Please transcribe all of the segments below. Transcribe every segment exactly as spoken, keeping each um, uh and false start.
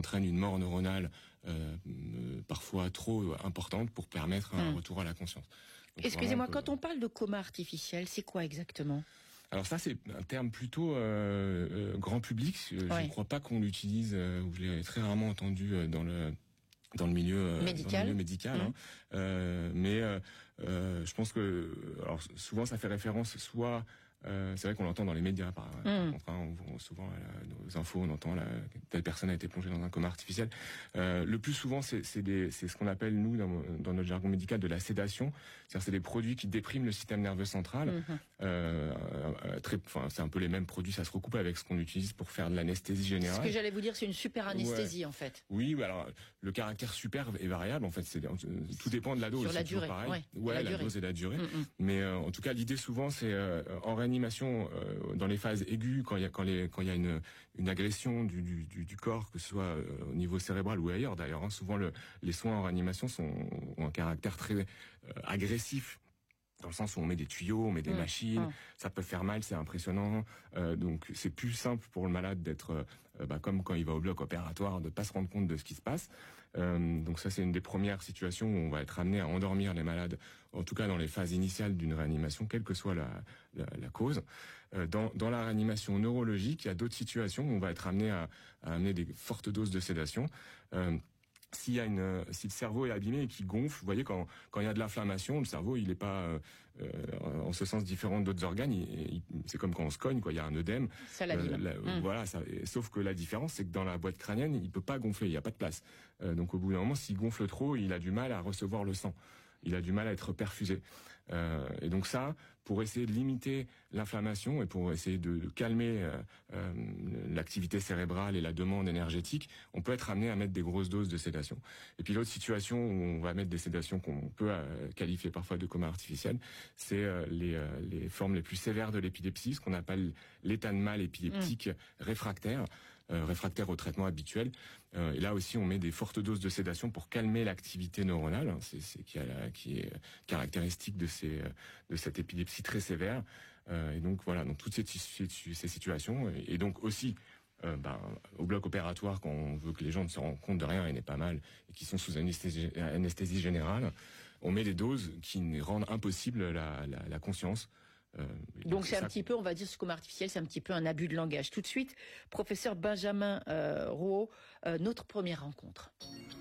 entraîne une mort neuronale euh, parfois trop importante pour permettre un mmh. retour à la conscience. Donc, excusez-moi, quand on parle de coma artificiel, c'est quoi exactement ? Alors ça, c'est un terme plutôt euh, euh, grand public. Je ne ouais. crois pas qu'on l'utilise, euh, ou je l'ai très rarement entendu euh, dans le dans le milieu euh, médical, dans le milieu médical. Mmh. Hein. Euh, mais euh, euh, je pense que, alors souvent, ça fait référence soit Euh, c'est vrai qu'on l'entend dans les médias, par, mmh. par contre, hein, on voit souvent euh, nos infos, on entend là, telle personne a été plongée dans un coma artificiel. Euh, le plus souvent, c'est, c'est, des, c'est ce qu'on appelle nous dans, dans notre jargon médical de la sédation. C'est-à-dire, c'est des produits qui dépriment le système nerveux central. Mmh. Euh, euh, très, enfin, c'est un peu les mêmes produits, ça se recoupe avec ce qu'on utilise pour faire de l'anesthésie générale. Ce que j'allais vous dire, c'est une super anesthésie ouais. en fait. Oui, alors le caractère super est variable. En fait, c'est tout dépend de la dose. Sur la durée. Pareil. Ouais, ouais la, la durée. dose et la durée. Mmh. Mais euh, en tout cas, l'idée souvent, c'est euh, en réanimation. Euh, dans les phases aiguës, quand il y a quand les quand il y a une une agression du du du corps, que ce soit euh, au niveau cérébral ou ailleurs d'ailleurs, hein, souvent le, les soins en réanimation sont ont un caractère très euh, agressif. Dans le sens où on met des tuyaux, on met des mmh, machines, mmh. ça peut faire mal, c'est impressionnant. Euh, donc c'est plus simple pour le malade d'être, euh, bah, comme quand il va au bloc opératoire, de pas se rendre compte de ce qui se passe. Euh, donc ça c'est une des premières situations où on va être amené à endormir les malades, en tout cas dans les phases initiales d'une réanimation, quelle que soit la, la, la cause. Euh, dans, dans la réanimation neurologique, il y a d'autres situations où on va être amené à, à amener des fortes doses de sédation. Euh, S'il y a une, si le cerveau est abîmé et qu'il gonfle, vous voyez quand quand il y a de l'inflammation, le cerveau il est pas euh, euh, en ce sens différent d'autres organes. Il, il, c'est comme quand on se cogne, quoi. Il y a un œdème. Ça l'abîme. Euh, mmh. Voilà. Ça, sauf que la différence, c'est que dans la boîte crânienne, il peut pas gonfler. Il y a pas de place. Euh, donc au bout d'un moment, s'il gonfle trop, il a du mal à recevoir le sang. Il a du mal à être perfusé. Euh, et donc ça, pour essayer de limiter l'inflammation et pour essayer de, de calmer euh, euh, l'activité cérébrale et la demande énergétique, on peut être amené à mettre des grosses doses de sédation. Et puis l'autre situation où on va mettre des sédations qu'on peut euh, qualifier parfois de coma artificiel, c'est euh, les, euh, les formes les plus sévères de l'épilepsie, ce qu'on appelle l'état de mal épileptique mmh. réfractaire. Euh, réfractaire au traitement habituel. Euh, et là aussi, on met des fortes doses de sédation pour calmer l'activité neuronale, c'est, c'est qui, a, qui est caractéristique de ces de cette épilepsie très sévère. Euh, et donc voilà, donc toutes ces, ces situations, et, et donc aussi euh, ben, au bloc opératoire, quand on veut que les gens ne se rendent compte de rien et n'est pas mal, et qui sont sous anesthésie, anesthésie générale, on met des doses qui rendent impossible la, la, la conscience. Euh, donc, donc c'est un ça... petit peu, on va dire, ce coma artificiel, c'est un petit peu un abus de langage. Tout de suite, professeur Benjamin euh, Rouault, euh, notre première rencontre.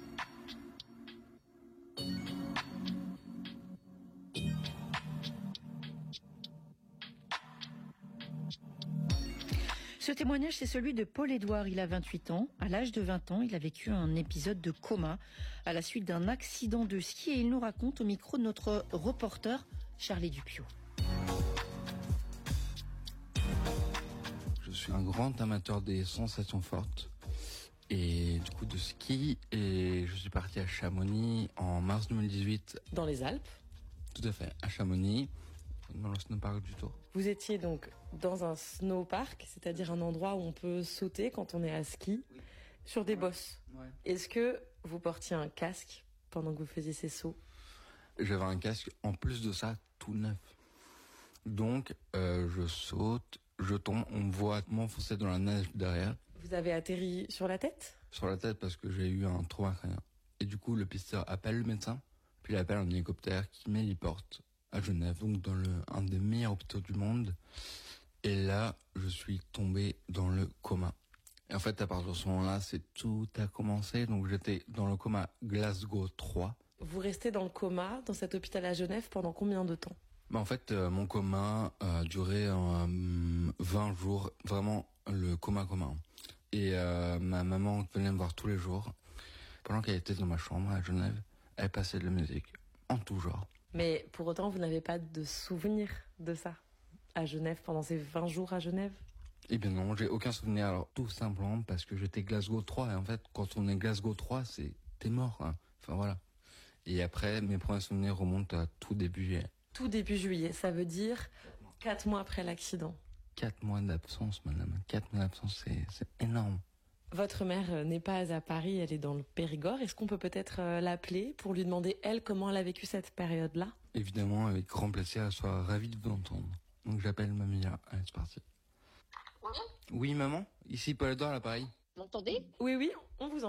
Ce témoignage, c'est celui de Paul Édouard. Il a vingt-huit ans. À l'âge de vingt ans, il a vécu un épisode de coma à la suite d'un accident de ski et il nous raconte au micro de notre reporter Charlie Dupieux. Je suis un grand amateur des sensations fortes et du coup de ski, et je suis parti à Chamonix en mars deux mille dix-huit. Dans les Alpes ? Tout à fait, à Chamonix, dans le snowpark du Tour. Vous étiez donc dans un snowpark, c'est-à-dire un endroit où on peut sauter quand on est à ski, oui. sur des ouais. bosses. Ouais. Est-ce que vous portiez un casque pendant que vous faisiez ces sauts ? J'avais un casque, en plus de ça, tout neuf. Donc, euh, je saute, je tombe, on me voit m'enfoncer dans la neige derrière. Vous avez atterri sur la tête ? Sur la tête parce que j'ai eu un trauma crânien. Et du coup, le pisteur appelle le médecin, puis il appelle un hélicoptère qui m'héliporte à Genève, donc dans le un des meilleurs hôpitaux du monde. Et là, je suis tombé dans le coma. Et en fait, à partir de ce moment-là, c'est tout a commencé. Donc j'étais dans le coma Glasgow trois. Vous restez dans le coma, dans cet hôpital à Genève, pendant combien de temps ? Bah en fait, euh, mon coma a duré euh, vingt jours, vraiment le coma coma. Et euh, ma maman venait me voir tous les jours. Pendant qu'elle était dans ma chambre à Genève, elle passait de la musique, en tout genre. Mais pour autant, vous n'avez pas de souvenir de ça, à Genève, pendant ces vingt jours à Genève ? Eh bien non, j'ai aucun souvenir. Alors, tout simplement parce que j'étais Glasgow trois. Et en fait, quand on est Glasgow trois, c'est t'es mort, hein. Enfin voilà. Et après, mes premiers souvenirs remontent à tout début juillet. Tout début juillet, ça veut dire quatre mois après l'accident. Quatre mois d'absence, madame. Quatre mois d'absence, c'est, c'est énorme. Votre mère n'est pas à Paris, elle est dans le Périgord. Est-ce qu'on peut peut-être l'appeler pour lui demander, elle, comment elle a vécu cette période-là ? Évidemment, avec grand plaisir, elle sera ravie de vous entendre. Donc j'appelle Mamia. Allez, c'est parti. Oui ? Oui, maman ? Ici, Paul Édouard, à l'appareil. Vous m'entendez ? Oui, oui, on vous entend.